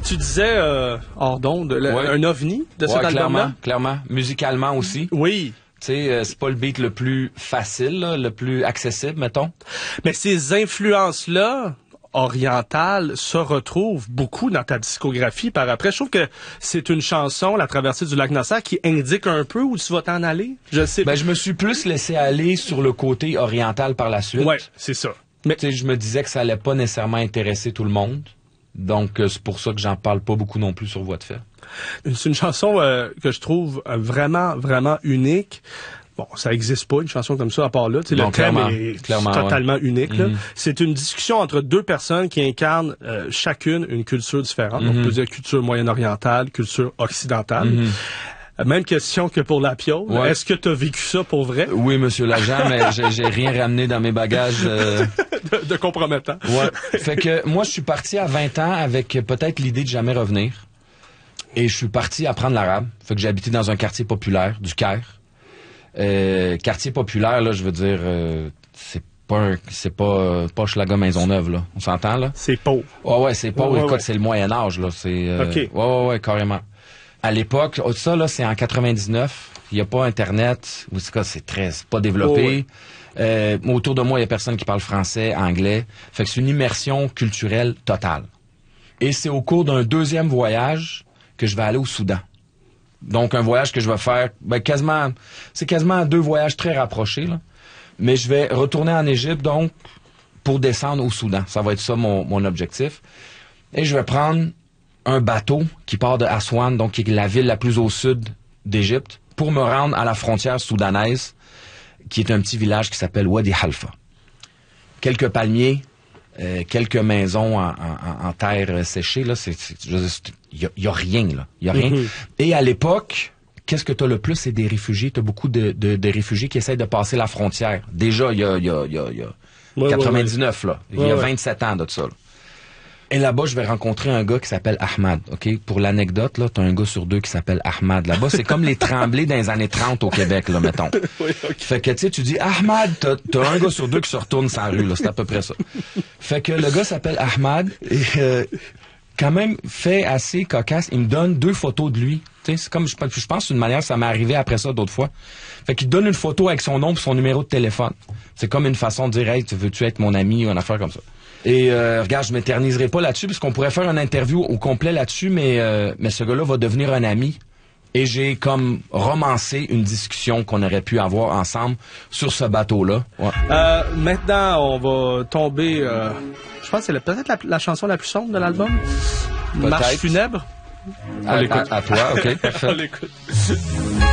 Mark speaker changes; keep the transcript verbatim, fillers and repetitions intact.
Speaker 1: Tu disais, euh, hors d'onde, le-
Speaker 2: Ouais.
Speaker 1: un ovni de cet
Speaker 2: Ouais,
Speaker 1: album-là?
Speaker 2: clairement, clairement. Musicalement aussi.
Speaker 1: Oui.
Speaker 2: Tu sais, euh, c'est pas le beat le plus facile, là, le plus accessible, mettons.
Speaker 1: Mais ces influences-là orientales se retrouvent beaucoup dans ta discographie par après. Je trouve que c'est une chanson, La traversée du lac Nasser, qui indique un peu où tu vas t'en aller. Je sais
Speaker 2: Ben,
Speaker 1: pas.
Speaker 2: je me suis plus laissé aller sur le côté oriental par la suite.
Speaker 1: Ouais, c'est ça. Mais
Speaker 2: Tu sais, je me disais que ça allait pas nécessairement intéresser tout le monde. Donc, euh, c'est pour ça que j'en parle pas beaucoup non plus sur Voix de fait.
Speaker 1: c'est une chanson euh, que je trouve euh, vraiment, vraiment unique. Bon, ça existe pas, une chanson comme ça, à part là. Tu sais,
Speaker 2: Non,
Speaker 1: le thème
Speaker 2: clairement,
Speaker 1: est
Speaker 2: clairement,
Speaker 1: totalement unique. là.
Speaker 2: Mhm.
Speaker 1: C'est une discussion entre deux personnes qui incarnent euh, chacune une culture différente. Donc,
Speaker 2: Mhm.
Speaker 1: on peut dire culture moyen-orientale, culture occidentale.
Speaker 2: Mhm.
Speaker 1: Euh, Même question que pour la piole.
Speaker 2: Ouais.
Speaker 1: Est-ce que tu as vécu ça pour vrai?
Speaker 2: Oui, monsieur l'agent, mais j'ai j'ai rien ramené dans mes bagages. euh,
Speaker 1: de, de compromettant.
Speaker 2: Ouais. Fait que moi, je suis parti à vingt ans avec peut-être l'idée de jamais revenir. Et je suis parti apprendre l'arabe. Fait que j'ai habité dans un quartier populaire du Caire. Euh, quartier populaire, là, je veux dire, euh, c'est pas un- c'est pas euh, pas Hochelaga Maisonneuve, là. On s'entend, là?
Speaker 1: C'est pauvre.
Speaker 2: Ouais, ouais, c'est pas,
Speaker 1: Ouais,
Speaker 2: écoute,
Speaker 1: ouais.
Speaker 2: c'est le Moyen-Âge, là. C'est, euh,
Speaker 1: OK.
Speaker 2: Ouais, ouais, ouais, carrément. À l'époque, oh, ça, là, c'est en quatre-vingt-dix-neuf. Il y a pas Internet. Ou c'est quoi, c'est très, c'est pas développé.
Speaker 1: Oh, ouais.
Speaker 2: Euh, autour de moi, il y a personne qui parle français, anglais. Fait que c'est une immersion culturelle totale. Et c'est au cours d'un deuxième voyage que je vais aller au Soudan. Donc, un voyage que je vais faire, ben, quasiment, c'est quasiment deux voyages très rapprochés, là. Mais je vais retourner en Égypte, donc, pour descendre au Soudan. Ça va être ça, mon, mon objectif. Et je vais prendre un bateau qui part de Aswan, donc, qui est la ville la plus au sud d'Égypte, pour me rendre à la frontière soudanaise, qui est un petit village qui s'appelle Wadi Halfa. Quelques palmiers, euh, quelques maisons en, en, en terre séchée, là, c'est, c'est, je veux dire, c'est- y a, y a rien, là. Y a rien.
Speaker 1: Mhm.
Speaker 2: Et à l'époque, qu'est-ce que t'as le plus? C'est des réfugiés. T'as beaucoup de, de, de réfugiés qui essayent de passer la frontière. Déjà, il y a, il y a, il y a, il y a
Speaker 1: Ouais,
Speaker 2: quatre-vingt-dix-neuf, là. Il y
Speaker 1: Ouais,
Speaker 2: a
Speaker 1: ouais.
Speaker 2: vingt-sept ans de ça, là. Et là-bas, je vais rencontrer un gars qui s'appelle Ahmad, OK? Pour l'anecdote, là, t'as un gars sur deux qui s'appelle Ahmad. Là-bas, c'est comme les Tremblés dans les années trente au Québec, là, mettons.
Speaker 1: Oui, OK.
Speaker 2: Fait que, tu sais, tu dis Ahmad, t'as, t'as un gars sur deux qui se retourne sans rue, là. C'est à peu près ça. Fait que le gars s'appelle Ahmad et, euh, quand même, fait assez cocasse. Il me donne deux photos de lui. Tu sais, c'est comme, je, je pense, d'une manière, ça m'est arrivé après ça d'autres fois. Fait qu'il donne une photo avec son nom et son numéro de téléphone. C'est comme une façon de dire, hey, tu veux-tu être mon ami ou une affaire comme ça. Et euh, regarde, je m'éterniserai pas là-dessus parce qu'on pourrait faire une interview au complet là-dessus, mais euh, mais ce gars-là va devenir un ami. Et j'ai comme romancé une discussion qu'on aurait pu avoir ensemble sur ce bateau-là. Ouais.
Speaker 1: Euh, maintenant, on va tomber... euh, je pense que c'est la- peut-être la, la chanson la plus sombre de l'album. Marche
Speaker 2: Peut-être.
Speaker 1: funèbre.
Speaker 2: À,
Speaker 1: l'écoute.
Speaker 2: à- à toi, OK,
Speaker 1: On
Speaker 2: parfait.
Speaker 1: l'écoute.